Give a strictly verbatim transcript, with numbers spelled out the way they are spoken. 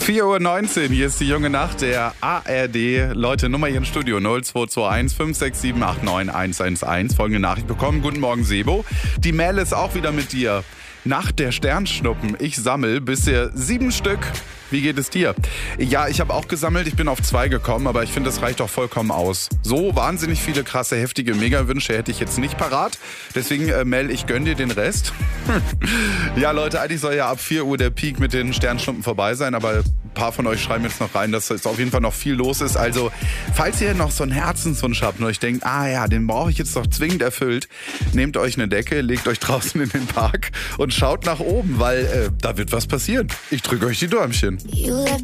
vier Uhr neunzehn, hier ist die junge Nacht der A R D. Leute, Nummer hier im Studio null zwei zwei eins fünf sechs sieben acht neun eins eins eins. Folgende Nachricht bekommen. Guten Morgen, Sebo. Die Mel ist auch wieder mit dir. Nacht der Sternschnuppen. Ich sammel bisher sieben Stück. Wie geht es dir? Ja, ich habe auch gesammelt. Ich bin auf zwei gekommen, aber ich finde, das reicht auch vollkommen aus. So wahnsinnig viele krasse, heftige Mega-Wünsche hätte ich jetzt nicht parat. Deswegen, äh, Mel, ich gönn dir den Rest. Ja, Leute, eigentlich soll ja ab vier Uhr der Peak mit den Sternschnuppen vorbei sein, aber ein paar von euch schreiben jetzt noch rein, dass jetzt auf jeden Fall noch viel los ist. Also, falls ihr noch so einen Herzenswunsch habt und euch denkt, ah ja, den brauche ich jetzt doch zwingend erfüllt, nehmt euch eine Decke, legt euch draußen in den Park und schaut nach oben, weil äh, da wird was passieren. Ich drücke euch die Däumchen. You left